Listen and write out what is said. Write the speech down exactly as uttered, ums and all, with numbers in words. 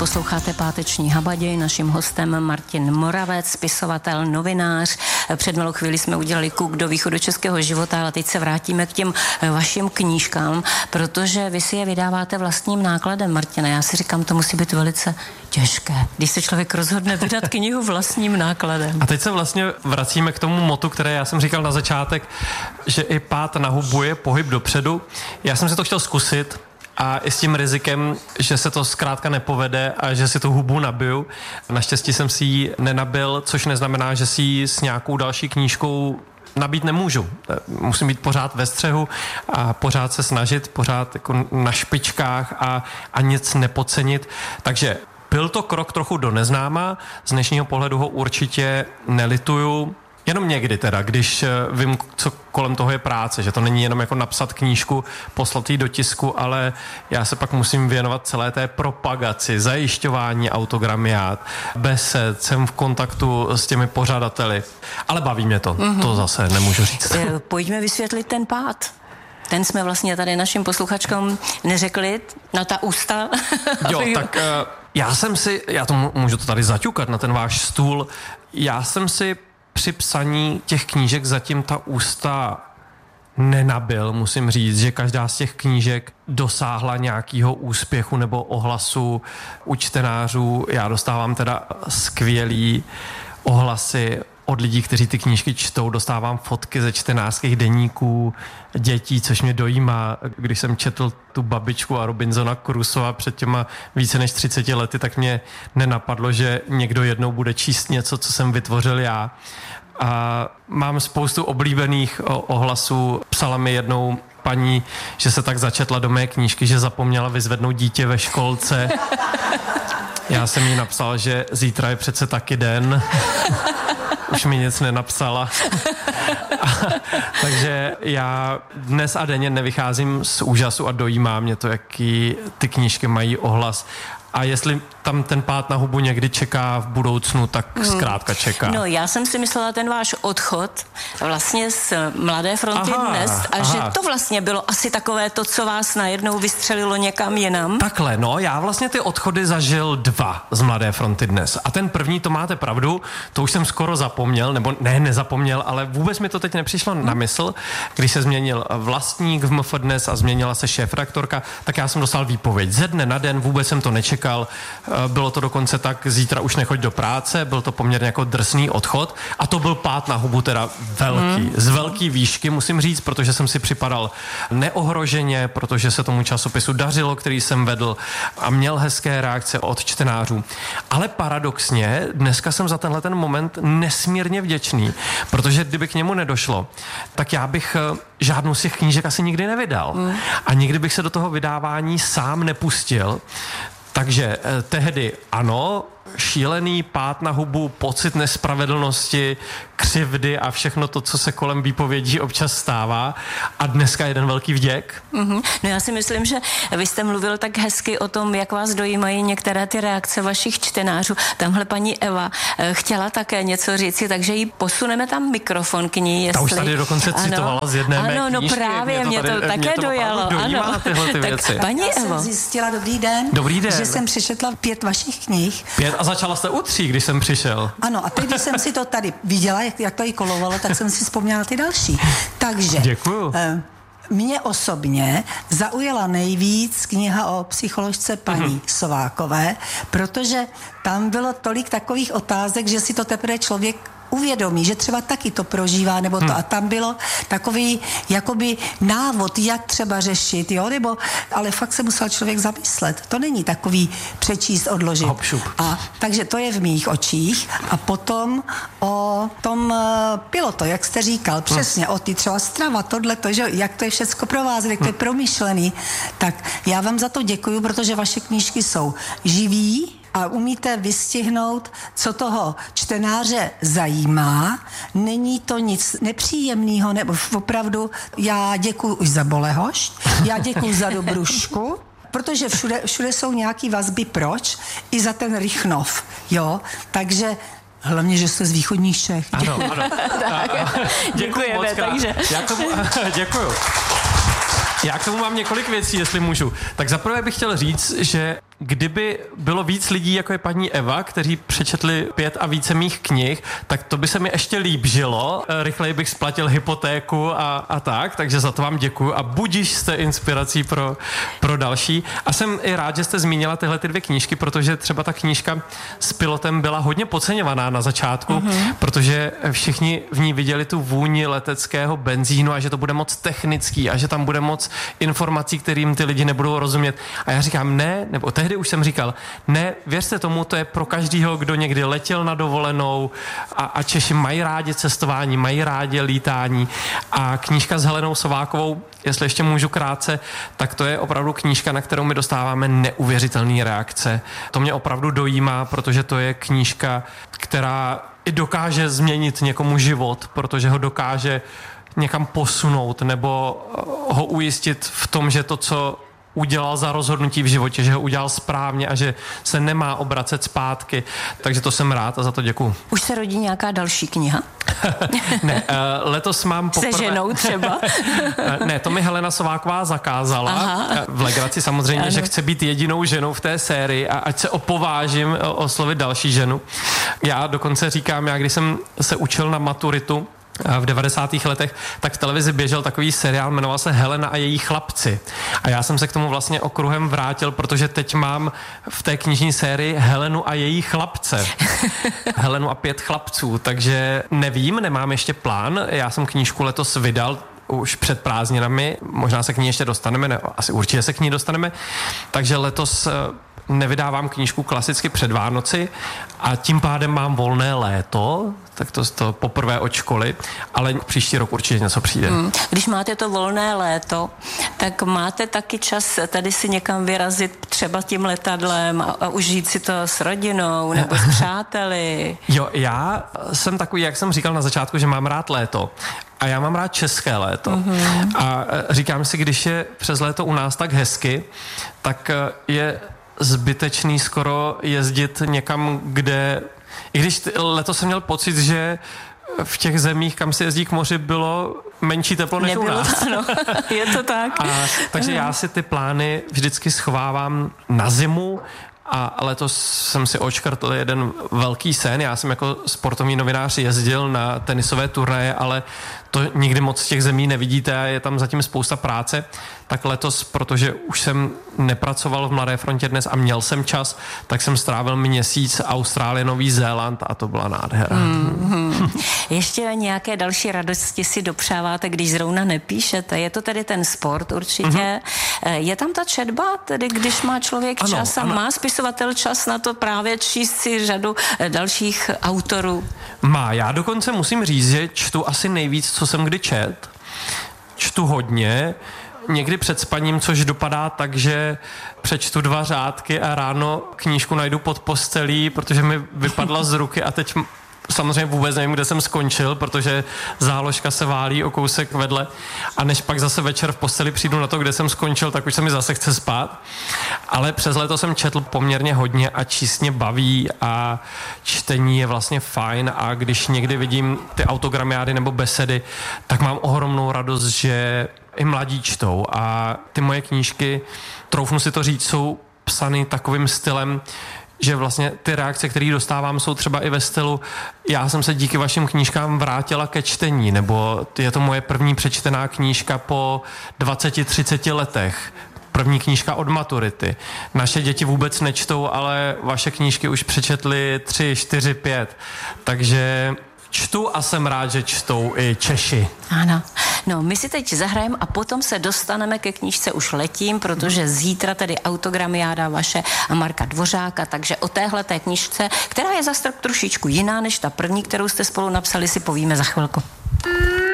Posloucháte páteční Habaděj, naším hostem Martin Moravec, spisovatel, novinář. Před malou chvíli jsme udělali kuk do východočeského života, ale teď se vrátíme k těm vašim knížkám, protože vy si je vydáváte vlastním nákladem, Martine. Já si říkám, to musí být velice těžké, když se člověk rozhodne vydat knihu vlastním nákladem. A teď se vlastně vracíme k tomu motu, které já jsem říkal na začátek, že i pád na hubu je pohyb dopředu. Já jsem si to chtěl zkusit, a i s tím rizikem, že se to zkrátka nepovede a že si tu hubu nabiju. Naštěstí jsem si ji nenabil, což neznamená, že si ji s nějakou další knížkou nabít nemůžu. Musím být pořád ve střehu a pořád se snažit, pořád jako na špičkách a, a nic nepodcenit. Takže byl to krok trochu do neznáma, z dnešního pohledu ho určitě nelituju. Jenom někdy teda, když vím, co kolem toho je práce, že to není jenom jako napsat knížku, poslat ji do tisku, ale já se pak musím věnovat celé té propagaci, zajišťování autogramiát, besed, jsem v kontaktu s těmi pořadateli, ale baví mě to, mm-hmm. to zase nemůžu říct. Pojďme vysvětlit ten pád. Ten jsme vlastně tady našim posluchačkám neřekli na ta ústa. Jo, tak já jsem si, já to můžu to tady zaťukat na ten váš stůl, já jsem si při psaní těch knížek zatím ta ústa nenabil, musím říct, že každá z těch knížek dosáhla nějakého úspěchu nebo ohlasu u čtenářů. Já dostávám teda skvělý ohlasy od lidí, kteří ty knížky čtou, dostávám fotky ze čtenářských deníků dětí, což mě dojímá. Když jsem četl tu Babičku a Robinsona Crusoea před těma více než třiceti lety, tak mě nenapadlo, že někdo jednou bude číst něco, co jsem vytvořil já. A mám spoustu oblíbených ohlasů. Psala mi jednou paní, že se tak začetla do mé knížky, že zapomněla vyzvednout dítě ve školce. Já jsem jí napsal, že zítra je přece taky den. Už mi nic nenapsala. A, takže já dnes a denně nevycházím z úžasu a dojímá mě to, jaký ty knížky mají ohlas. A jestli tam ten pád na hubu někdy čeká v budoucnu, tak zkrátka čeká. No, já jsem si myslela ten váš odchod vlastně z Mladé fronty aha, dnes a aha. že to vlastně bylo asi takové to, co vás najednou vystřelilo někam jinam. Takhle, no, já vlastně ty odchody zažil dva z Mladé fronty dnes. A ten první, to máte pravdu, to už jsem skoro zapomněl, nebo ne, nezapomněl, ale vůbec mi to teď nepřišlo hmm. na mysl. Když se změnil vlastník v M F dnes a změnila se šéfredaktorka, tak já jsem dostal výpověď ze dne na den, vůbec jsem to nečekal. Bylo to dokonce tak, zítra už nechoď do práce, byl to poměrně jako drsný odchod a to byl pád na hubu teda velký, mm. z velký výšky musím říct, protože jsem si připadal neohroženě, protože se tomu časopisu dařilo, který jsem vedl a měl hezké reakce od čtenářů. Ale paradoxně, dneska jsem za tenhle ten moment nesmírně vděčný, protože kdyby k němu nedošlo, tak já bych žádnou z těch knížek asi nikdy nevydal. Mm. A nikdy bych se do toho vydávání sám nepustil. Takže eh, tehdy ano, šílený pád na hubu, pocit nespravedlnosti, křivdy a všechno to, co se kolem výpovědí občas stává. A dneska jeden velký vděk. Mm-hmm. No já si myslím, že vy jste mluvil tak hezky o tom, jak vás dojímají některé ty reakce vašich čtenářů. Tamhle paní Eva eh, chtěla také něco říci, takže jí posuneme tam mikrofon k ní. Jestli... Ta už tady dokonce ano, citovala z jedné ano, mé no knížky. právě, mě to, mě to také mě to dojalo. Dojímá tyhle ty věci. Tak, paní já Evo. jsem zjistila, dobrý den, dobrý den, že jsem přečetla pět vašich knih. Pět a začala jste u tří, když jsem přišel. Ano, a teď, když jsem si to tady viděla, jak, jak to jí kolovalo, tak jsem si vzpomněla ty další. Takže děkuju. Eh, mě osobně zaujala nejvíc kniha o psycholožce paní mm-hmm. Sovákové, protože tam bylo tolik takových otázek, že si to teprve člověk uvědomí, že třeba taky to prožívá, nebo to. Hmm. A tam bylo takový jakoby návod, jak třeba řešit, jo, nebo, ale fakt se musel člověk zamyslet. To není takový přečíst, odložit. Hopšup. A takže to je v mých očích. A potom o tom uh, piloto, jak jste říkal, přesně, hmm. o ty třeba strava, tohleto, že jak to je všecko provázet, jak to je promyšlený. Tak já vám za to děkuju, protože vaše knížky jsou živý, a umíte vystihnout, co toho čtenáře zajímá. Není to nic nepříjemného, nebo opravdu já děkuju už za bolehošť, já děkuju za dobrušku, protože všude, všude jsou nějaký vazby proč, i za ten Rychnov, jo, takže hlavně, že jste z východních Čech. Ano, ano. Tak, děkujeme, takže... Já tomu, děkuju. Já k tomu mám několik věcí, jestli můžu. Tak zaprvé bych chtěl říct, že kdyby bylo víc lidí, jako je paní Eva, kteří přečetli pět a více mých knih, tak to by se mi ještě líp žilo. Rychleji bych splatil hypotéku a, a tak, takže za to vám děkuju a budiž jste inspirací pro, pro další. A jsem i rád, že jste zmínila tyhle ty dvě knížky, protože třeba ta knížka s pilotem byla hodně podceňovaná na začátku, mm-hmm. protože všichni v ní viděli tu vůni leteckého benzínu a že to bude moc technický a že tam bude moc informací, kterým ty lidi nebudou rozumět. A já říkám ne, nebo tehdy už jsem říkal, ne, věřte tomu, to je pro každýho, kdo někdy letěl na dovolenou a, a Češi mají rádi cestování, mají rádi lítání a knížka s Helenou Sovákovou, jestli ještě můžu krátce, tak to je opravdu knížka, na kterou my dostáváme neuvěřitelné reakce. To mě opravdu dojímá, protože to je knížka, která i dokáže změnit někomu život, protože ho dokáže někam posunout nebo ho ujistit v tom, že to, co udělal za rozhodnutí v životě, že ho udělal správně a že se nemá obracet zpátky. Takže to jsem rád a za to děkuju. Už se rodí nějaká další kniha? Ne, letos mám poprvé... Se ženou třeba? Ne, to mi Helena Sováková zakázala. Aha. V legraci samozřejmě, ano. Že chce být jedinou ženou v té sérii a ať se opovážím oslovit další ženu. Já dokonce říkám, já když jsem se učil na maturitu, v devadesátých letech, tak v televizi běžel takový seriál, jmenoval se Helena a její chlapci. A já jsem se k tomu vlastně okruhem vrátil, protože teď mám v té knižní sérii Helenu a její chlapce. Helenu a pět chlapců, takže nevím, nemám ještě plán. Já jsem knížku letos vydal už před prázdninami, možná se k ní ještě dostaneme, ne, asi určitě se k ní dostaneme, takže letos nevydávám knížku klasicky před Vánoci a tím pádem mám volné léto, tak to, to poprvé od školy, ale příští rok určitě něco přijde. Hmm. Když máte to volné léto, tak máte taky čas tady si někam vyrazit třeba tím letadlem a, a užít si to s rodinou nebo s přáteli? Jo, já jsem takový, jak jsem říkal na začátku, že mám rád léto. A já mám rád české léto. Mm-hmm. A říkám si, když je přes léto u nás tak hezky, tak je zbytečný skoro jezdit někam, kde... I když letos jsem měl pocit, že v těch zemích, kam se jezdí k moři, bylo menší teplo než Nebylo, u nás. Ano, je to tak. A, takže já si ty plány vždycky schovávám na zimu a letos jsem si odškrtl jeden velký sen. Já jsem jako sportovní novinář jezdil na tenisové turnaje, ale to nikdy moc z těch zemí nevidíte a je tam zatím spousta práce. Tak letos, protože už jsem nepracoval v Mladé frontě dnes a měl jsem čas, tak jsem strávil měsíc Austrálie, Nový Zéland a to byla nádhera. Mm-hmm. Ještě nějaké další radosti si dopřáváte, když zrovna nepíšete? Je to tedy ten sport určitě. Mm-hmm. Je tam ta četba, tedy když má člověk ano, čas a ano. Má spisovatel čas na to právě číst si řadu dalších autorů? Má. Já dokonce musím říct, že čtu asi nejvíc, co jsem kdy čet. Čtu hodně, někdy před spaním, což dopadá tak, že přečtu dva řádky a ráno knížku najdu pod postelí, protože mi vypadla z ruky a teď samozřejmě vůbec nevím, kde jsem skončil, protože záložka se válí o kousek vedle a než pak zase večer v posteli přijdu na to, kde jsem skončil, tak už se mi zase chce spát. Ale přes léto jsem četl poměrně hodně a číst mě baví a čtení je vlastně fajn a když někdy vidím ty autogramiády nebo besedy, tak mám ohromnou radost, že i mladí čtou a ty moje knížky, troufnu si to říct, jsou psaný takovým stylem, že vlastně ty reakce, které dostávám, jsou třeba i ve stylu já jsem se díky vašim knížkám vrátila ke čtení, nebo je to moje první přečtená knížka po dvaceti třiceti letech. První knížka od maturity. Naše děti vůbec nečtou, ale vaše knížky už přečetly tři, čtyři, pět. Takže čtu a jsem rád, že čtou i Češi. Ano. No, my si teď zahrajeme a potom se dostaneme ke knížce Už letím, protože zítra tedy autogramiáda vaše a Marka Dvořáka, takže o téhleté knížce, která je zase tak trošičku jiná než ta první, kterou jste spolu napsali, si povíme za chvilku.